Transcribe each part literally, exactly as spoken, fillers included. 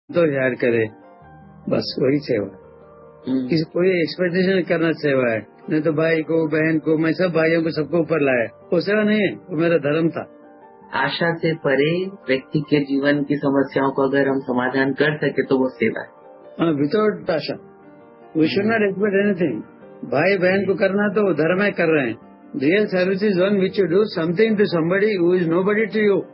तो याद करे, बस वही सेवा है। हम्म, किसी कोई एक्सपेक्टेशन करना सेवा है, नहीं तो भाई को बहन को मैं सब भाइयों को सबको ऊपर लाया, वो सेवा नहीं है, वो मेरा धर्म था। आशा से परे व्यक्ति के जीवन की समस्याओं को अगर हम समाधान कर सके तो वो सेवा है। Without Asha we should hmm, not expect anything. भाई बहन को करना तो वो धर्म है, कर रहे हैं। Real service is one which you do something to somebody who is nobody to you,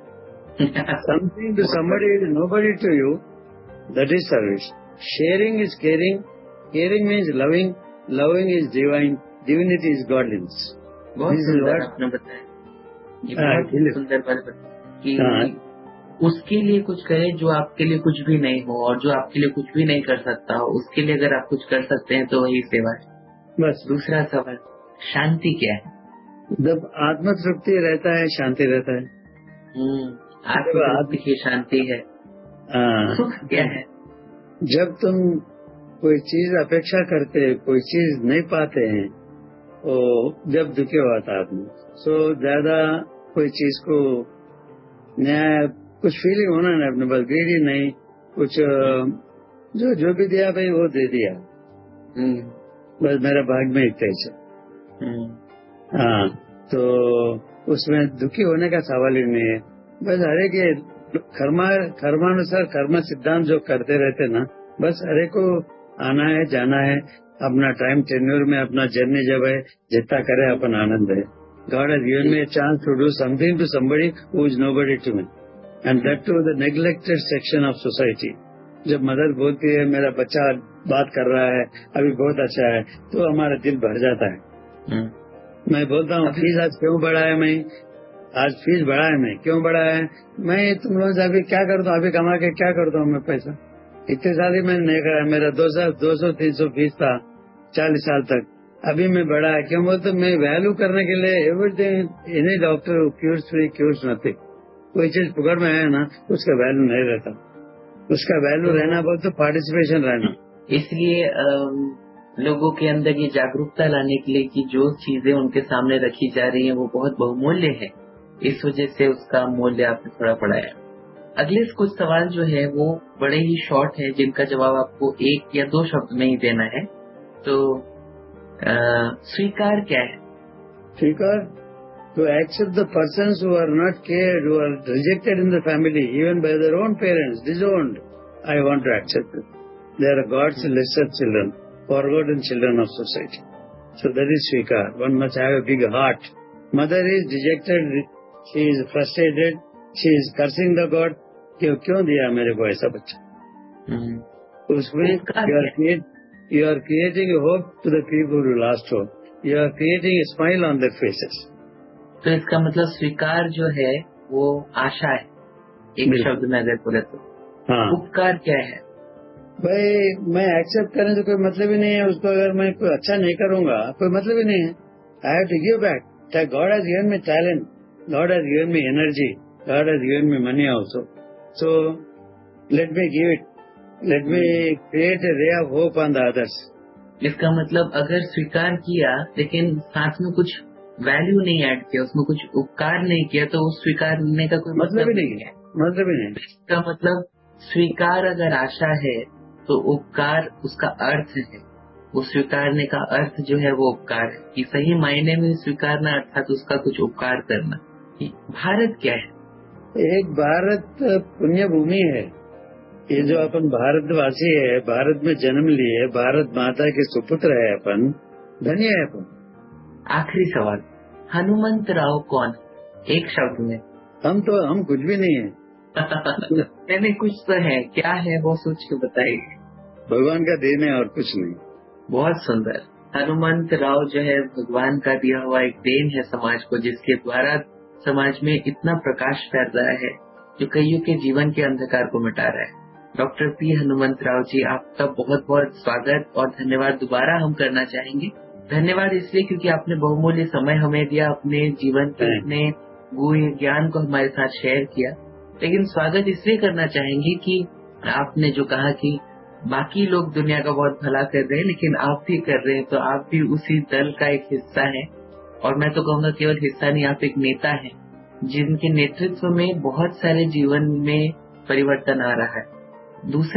something to बहुत समबडी बढ़िया, is nobody to you, that is service. Sharing is caring, caring means loving, loving is divine, divinity is गॉडलिनेस। बहुत this is सुंदर what आपने बताया। ये बहुत ही सुंदर बात बताई कि हाँ, उसके लिए कुछ करे जो आपके लिए कुछ भी नहीं हो, और जो आपके लिए कुछ भी नहीं कर सकता हो उसके लिए अगर आप कुछ कर सकते हैं तो वही सेवा है। बस दूसरा सवाल, शांति क्या है? जब आत्म तृप्ति रहता है शांति रहता है। हम्म, जब आत्मतृप्ति आत्म की शांति है। हाँ, सुख क्या है? जब तुम कोई चीज अपेक्षा करते, कोई चीज नहीं पाते हैं, तो जब दुखी होता आदमी, सो ज्यादा कोई चीज को न्याय कुछ फीलिंग होना है अपने पास, ग्रीडी नहीं, कुछ अ, जो जो भी दिया भाई वो दे दिया, हम्म, बस मेरा भाग में इतना ही है। हम्म, हाँ, तो उसमें दुखी होने का सवाल ही नहीं है। बस हरे के कर्मा कर्मानुसार कर्म सिद्धांत जो करते रहते ना, बस हरे को आना है जाना है, अपना टाइम टेन्योर में अपना जर्नी जब है जितना करे अपन आनंद है। God has given me a chance to do something to somebody who is nobody to me, and that to the neglected section of society. जब मदर बोलती है मेरा बच्चा बात कर रहा है अभी बहुत अच्छा है, तो हमारा दिल भर जाता है। हम्म। मैं बोलता हूँ फीस आज क्यों बढ़ाया, मैं आज फीस बढ़ाया, मैं क्यों बढ़ाया है, मैं तुम लोगों से अभी क्या करता हूँ, अभी कमा के क्या करता हूँ मैं पैसा, इतने साल ही मैंने नहीं करा, मेरा दो सौ दो सौ तीन सौ फीस था चालीस साल तक, अभी मैं बढ़ाया क्यों, बोलते मैं वैल्यू करने के लिए। एवरीथिंग इन्हीं doctor cures free cures nothing, कोई चीज पकड़ में है ना उसका वैल्यू नहीं रहता, उसका वैल्यू तो रहना बोलते तो पार्टिसिपेशन रहना। इसलिए अम, लोगों के अंदर ये जागरूकता लाने के लिए कि जो चीजें उनके सामने रखी जा रही हैं वो बहुत बहुमूल्य है, इस वजह से उसका मूल्य आपने थोड़ा बढ़ाया। अगले कुछ सवाल जो है वो बड़े ही शॉर्ट है, जिनका जवाब आपको एक या दो शब्द में ही देना है। तो अ, स्वीकार क्या है? स्वीकार to accept the persons who are not cared, who are rejected in the family, even by their own parents, disowned. I want to accept them. They are God's lesser children, forgotten children of society. So that is Svikar. One must have a big heart. Mother is dejected, she is frustrated, she is cursing the God. क्यों क्यों दिया मेरे को ऐसा बच्चा? हम्म, उसमें उपकार you are क्या है? create, you are creating a hope to the people who lost hope. You are creating a smile on their faces. तो इसका मतलब स्वीकार जो है वो आशा है, एक बिल्कुल शब्द में अगर बोले तो। हाँ उपकार क्या है? भाई, मैं एक्सेप्ट करने से कोई मतलब ही नहीं है उसको, अगर मैं कोई अच्छा नहीं करूंगा कोई मतलब ही नहीं है। I have to give back. God has given me talent, God has given me energy, God has given me money also, so let me give it, let me create a ray of hope on the others. इसका मतलब अगर स्वीकार किया लेकिन साथ में कुछ value नहीं ऐड किया, उसमें कुछ उपकार नहीं किया, तो उस स्वीकार करने का कोई मतलब मतलब ही नहीं नहीं है। है, मतलब ही नहीं। इसका मतलब स्वीकार अगर आशा है तो उपकार उसका अर्थ है, वो स्वीकारने का अर्थ जो है वो उपकार है, कि सही मायने में स्वीकारना अर्थात उसका कुछ उपकार करना। भारत क्या है? एक भारत पुण्य भूमि है। ये जो अपन भारतवासी है, भारत में जन्म लिए, भारत माता के सुपुत्र है अपन, धन्य है अपन। आखिरी सवाल, हनुमंत राव कौन है? एक शब्द में। हम तो हम कुछ भी नहीं है। मैंने कुछ तो है, क्या है वो सोच के बताइए। भगवान का देन है और कुछ नहीं। बहुत सुंदर। हनुमंत राव जो है भगवान का दिया हुआ एक देन है समाज को, जिसके द्वारा समाज में इतना प्रकाश फैल रहा है जो कईयों के जीवन के अंधकार को मिटा रहा है। डॉक्टर पी हनुमंत राव जी, आपका बहुत बहुत स्वागत और धन्यवाद दोबारा हम करना चाहेंगे। धन्यवाद इसलिए क्योंकि आपने बहुमूल्य समय हमें दिया, अपने जीवन के इतने गुह्य ज्ञान को हमारे साथ शेयर किया। लेकिन स्वागत इसलिए करना चाहेंगे कि आपने जो कहा कि बाकी लोग दुनिया का बहुत भला कर रहे हैं लेकिन आप भी कर रहे हैं, तो आप भी उसी दल का एक हिस्सा है। और मैं तो कहूँगा केवल हिस्सा नहीं, आप एक नेता हैं जिनके नेतृत्व में बहुत सारे जीवन में परिवर्तन आ रहा है। दूसरा